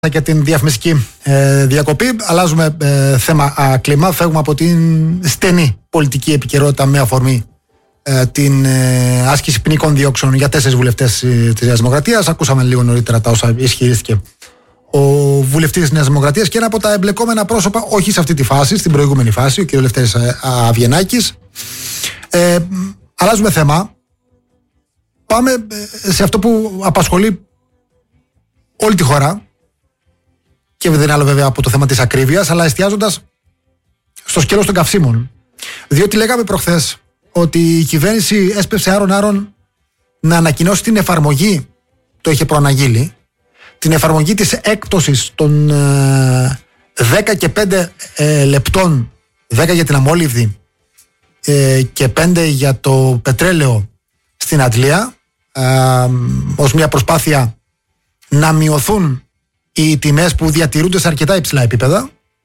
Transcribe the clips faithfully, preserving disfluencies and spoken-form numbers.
Και την διαφημιστική ε, διακοπή. Αλλάζουμε ε, θέμα α, κλίμα. Φεύγουμε από την στενή πολιτική επικαιρότητα με αφορμή ε, την ε, άσκηση ποινικών διώξεων για τέσσερις βουλευτές ε, της Νέας Δημοκρατίας. Ακούσαμε λίγο νωρίτερα τα όσα ισχυρίστηκε ο βουλευτής της Νέας Δημοκρατίας και ένα από τα εμπλεκόμενα πρόσωπα, όχι σε αυτή τη φάση, στην προηγούμενη φάση, ο κ. Λευτέρης Αβγενάκης. Ε, αλλάζουμε θέμα. Πάμε σε αυτό που απασχολεί όλη τη χώρα. Και δεν είναι άλλο βέβαια από το θέμα της ακρίβειας, αλλά εστιάζοντας στο σκέλος των καυσίμων. Διότι λέγαμε προχθές ότι η κυβέρνηση έσπευσε άρον-άρον να ανακοινώσει την εφαρμογή, το είχε προαναγγείλει, την εφαρμογή της έκπτωσης των ε, δέκα και πέντε ε, λεπτών, δέκα για την αμόλυβδη ε, και πέντε για το πετρέλαιο στην Αντλία, ε, ως μια προσπάθεια να μειωθούν οι τιμές που διατηρούνται σε αρκετά υψηλά επίπεδα,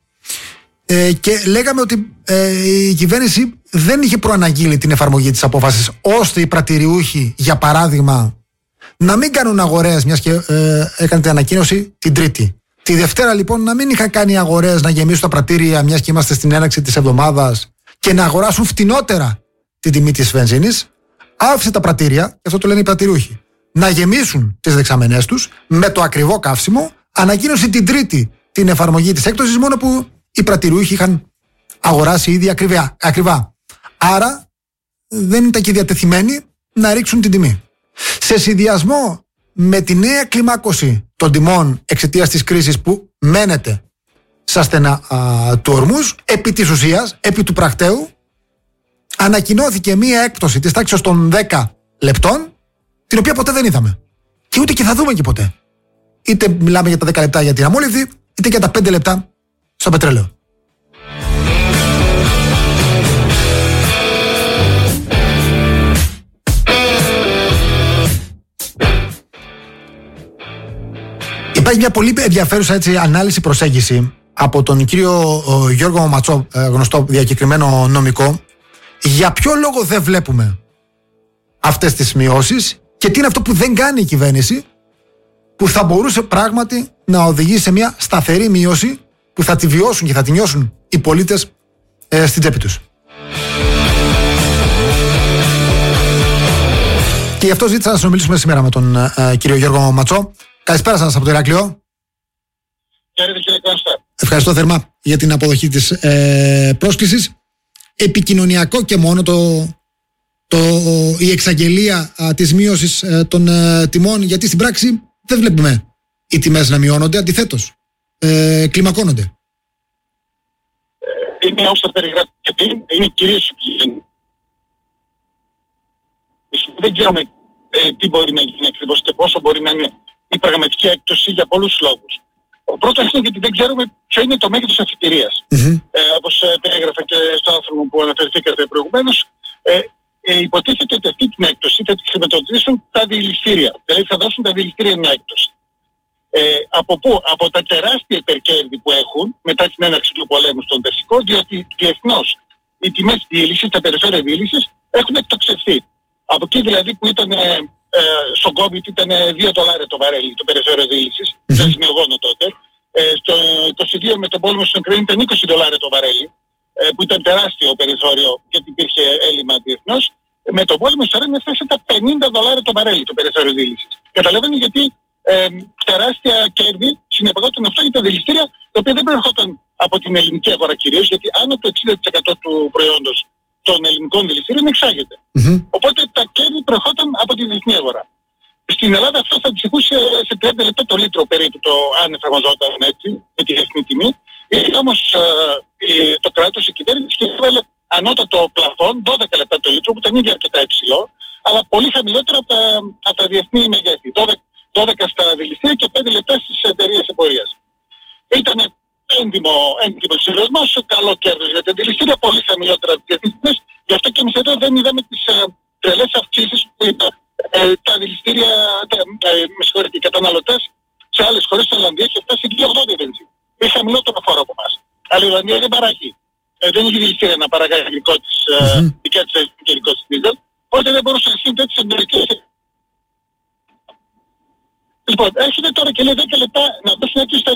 ε, και λέγαμε ότι ε, η κυβέρνηση δεν είχε προαναγγείλει την εφαρμογή της απόφασης, ώστε οι πρατηριούχοι, για παράδειγμα, να μην κάνουν αγορές, μιας και ε, έκανε την ανακοίνωση την Τρίτη. Τη Δευτέρα λοιπόν να μην είχαν κάνει αγορές, να γεμίσουν τα πρατήρια, μιας και είμαστε στην έναρξη της εβδομάδας, και να αγοράσουν φτηνότερα την τιμή της βενζίνης. Άφησε τα πρατήρια, και αυτό το λένε οι πρατηριούχοι, να γεμίσουν τις δεξαμενές τους με το ακριβό καύσιμο. Ανακοίνωσε την Τρίτη την εφαρμογή της έκπτωσης, μόνο που οι πρατηριούχοι είχαν αγοράσει ήδη ακριβά. ακριβά. Άρα δεν ήταν και διατεθειμένοι να ρίξουν την τιμή. Σε συνδυασμό με τη νέα κλιμάκωση των τιμών εξαιτίας της κρίσης που μένεται στα στενά α, του ορμούς, επί της ουσίας, επί του πρακτέου, ανακοινώθηκε μία έκπτωση της τάξης των δέκα λεπτών, την οποία ποτέ δεν είδαμε. Και ούτε και θα δούμε και ποτέ. Είτε μιλάμε για τα δέκα λεπτά για την αμόλυβδη, είτε για τα πέντε λεπτά στο πετρέλαιο. Υπάρχει μια πολύ ενδιαφέρουσα έτσι, ανάλυση, προσέγγιση από τον κύριο ο, Γιώργο Ματσό, γνωστό διακεκριμένο νομικό, για ποιο λόγο δεν βλέπουμε αυτές τις μειώσεις και τι είναι αυτό που δεν κάνει η κυβέρνηση, που θα μπορούσε πράγματι να οδηγήσει σε μια σταθερή μείωση που θα τη βιώσουν και θα τη νιώσουν οι πολίτες ε, στην τσέπη τους. Και γι' αυτό ζήτησα να συνομιλήσουμε σήμερα με τον ε, κύριο Γιώργο Ματσό. Καλησπέρα σας από το Ηράκλειο. Ευχαριστώ θερμά για την αποδοχή της ε, πρόσκλησης. Επικοινωνιακό και μόνο το, το, η εξαγγελία α, της μείωσης ε, των ε, τιμών, γιατί στην πράξη δεν βλέπουμε οι τιμές να μειώνονται, αντιθέτως, ε, κλιμακώνονται. Είναι όπως θα περιγράφει και πριν, είναι κυρίως η δεν ξέρουμε ε, τι μπορεί να γίνει ακριβώς και πόσο μπορεί να είναι η πραγματική έκπτωση για πολλούς λόγους. Ο πρώτος είναι γιατί δεν ξέρουμε ποιο είναι το μέγεθος αφιτηρίας. Mm-hmm. Ε, όπως ε, περιγράφα και στο άνθρωπο που αναφερθήκατε προηγουμένως, ε, ε, υποτίθεται ότι αυτή την έκπτωση θα τη χρηματοδοτήσουν τα διελιστήρια. Δηλαδή θα δώσουν τα διελιστήρια μια έκπτωση. Ε, από πού? Από τα τεράστια υπερκέρδη που έχουν μετά την έναρξη του πολέμου στον Περσικό, διότι διεθνώς οι τιμές διέλυσης, τα περιθώρια διέλυσης έχουν εκτοξευθεί. Από εκεί δηλαδή που ήταν ε, ε, στον COVID ήταν δύο δολάρια το βαρέλι το περιθώριο διέλυσης, mm-hmm. ήταν σημειογόνο τότε. Ε, στο είκοσι δύο με τον πόλεμο στην Ουκρανία ήταν είκοσι δολάρια το βαρέλι, ε, που ήταν τεράστιο περιθώριο γιατί υπήρχε έλλειμμα διεθνώς. Με τον πόλεμο στην Ουκρανία έφτασε τα πενήντα δολάρια το βαρέλι το περιθώριο διέλυσης. Καταλαβαίνετε γιατί ε, τεράστια κέρδη συνεπαγόταν αυτό για τα διελιστήρια, τα οποία δεν προερχόταν από την ελληνική αγορά κυρίως, γιατί άνω από το εξήντα τοις εκατό του προϊόντος των ελληνικών διελιστήριων εξάγεται. Mm-hmm. Οπότε τα κέρδη προερχόταν από τη διεθνή αγορά. Στην Ελλάδα αυτό θα αντιστοιχούσε σε τριάντα λεπτά το λίτρο περίπου, το αν εφαρμοζόταν έτσι με τη διεθνή τιμή. Ήρθε όμως ε, το κράτος, η κυβέρνηση, και έβαλε ανώτατο πλαφόν δώδεκα λεπτά το λίτρο, που ήταν ήδη αρκετά υψηλό, αλλά πολύ χαμηλότερο από τα, από τα διεθνή μεγέθη. δώδεκα στα διελιστήρια και πέντε λεπτά στις εταιρείες εμπορίας. Ήταν έντιμο, έντιμο συνδυασμός, καλό κέρδος για τα διελιστήρια, πολύ χαμηλότερα από τις διεθνείς τιμές. Γι' αυτό και εμείς εδώ δεν είδαμε τις ε, τρελές αυξήσεις που ήταν. Ε, τα διελιστήρια, τα, ε, με συγχωρείτε, οι καταναλωτές σε άλλες χώρες, στην Ολλανδία, έχει φτάσει δύο ογδόντα βενζίνη. Είναι χαμηλότερο φόρο από εμάς. Αλλά η Ολλανδία δεν παράγει. Ε, δεν έχει διελιστήρια να παραγάγει δικό της, mm-hmm. ε, δικά της και δικό της δίζελ. Οπότε δεν μπορούσε να γίνει τέτοιες εμπορικές Λοιπόν, έρχεται τώρα και λέει δέκα λεπτά να δώσουν έτσι